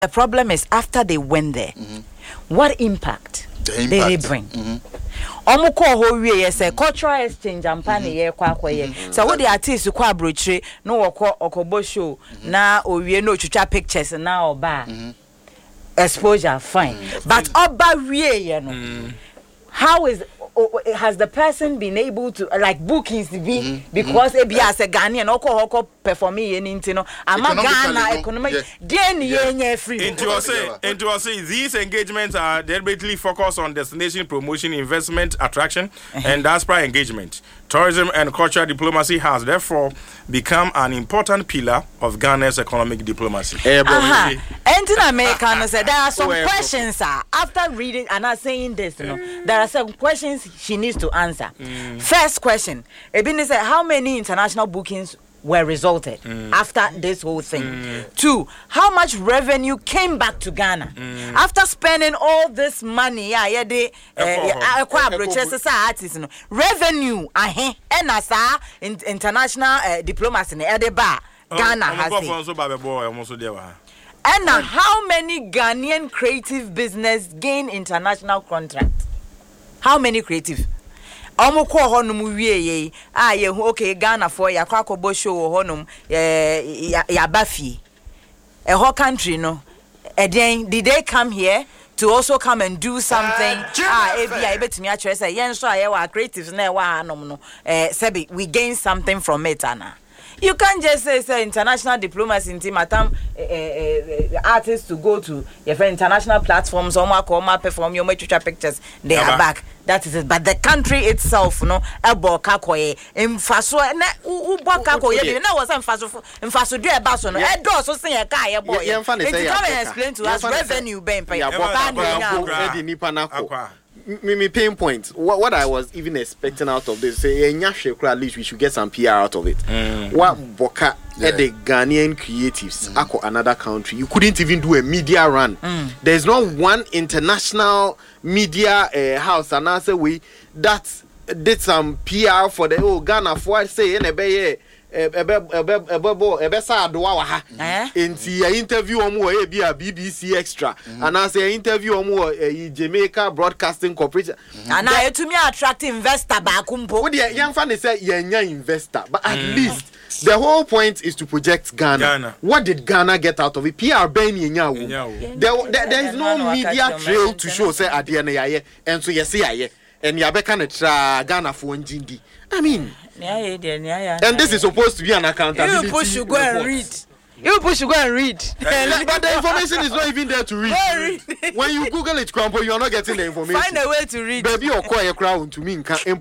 The problem is after they went there, what impact did they bring? Omuko ho wie say cultural exchange ampani ye kwa akoye. So what the artist kwa brochre no woko okobo show na owie no twitwa pictures na oba. Exposure fine. But oba wie ye no. How has the person been able to like bookings to be because ebi as a Ghanaian oko performing anything no ama Ghana economic gain yenye free. Into say these engagements are deliberately focused on destination promotion, investment, attraction, and diaspora engagement. Tourism and cultural diplomacy has therefore become an important pillar of Ghana's economic diplomacy. And in America, there are some questions after reading and saying this, there are some questions she needs to answer. First question, Ebini said, how many international bookings were resulted after this whole thing? 2, how much revenue came back to Ghana after spending all this money? Revenue, international diplomacy, Ghana has it. And how many Ghanaian creative business gain international contracts? How many creative? Omoko honum wie okay Ghana for ya kwakobo show honum ya bafi. A whole country no. Then did they come here to also come and do something? I bet me actually say yen so ayewa creatives na wa hanom no. Sebi we gain something from it ana. You can't just say international diplomacy in matam artists to go to your international platforms or perform your pictures. They are back. That is it. But the country itself, no, ebo kakoye mfaso na ubo kakoye na was mfaso do eba so no e do so say e ka ye boy. Come and explain to us revenue ben pay. Me pinpoint what I was even expecting out of this. Say at least we should get some PR out of it. What boka the Ghanaian creatives ako another country, you couldn't even do a media run. There's not one international media house and answer we that did some PR for the Ghana for say in a interview BBC Extra and I say interview Jamaica Broadcasting Corporation and I to me attract investor back young fan say investor but at least the whole point is to project Ghana. What did Ghana get out of it? PR there is no media trail to show say Adiana and so yes and Yabeka Ghana for Njindi. I mean, and this is supposed to be an accountability. You push to go and read. But the information is not even there to read. When you Google it, Crumple, you are not getting the information. Find a way to read. Baby, or quiet crowd to me.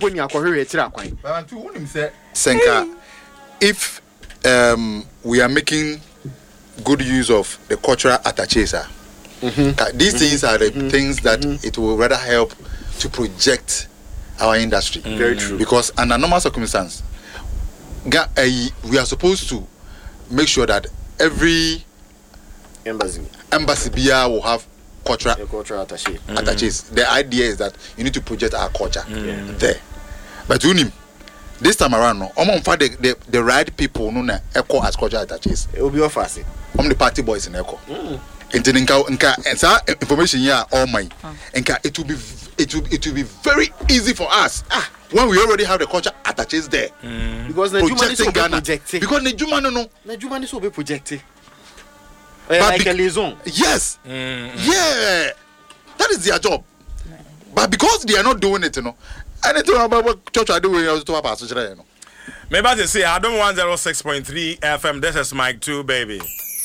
Senka, if we are making good use of the cultural attaches, these things are the things that it will rather help to project our industry. Very true. Because under normal circumstances, we are supposed to make sure that every embassy will have cultural attaches. The idea is that you need to project our culture there. But this time around, the right people no echo as cultural attaches. It will be offensive. The party boys in echo. Information here all mine. It will be very easy for us when we already have the culture attaches there. Because the projecting Ghana. Because the Jumano will be projected. Like a liaison. Yes. Yeah. That is their job. But because they are not doing it, anything about what church are doing, to about maybe I say I don't want 06.3 FM. This is Mike 2, baby.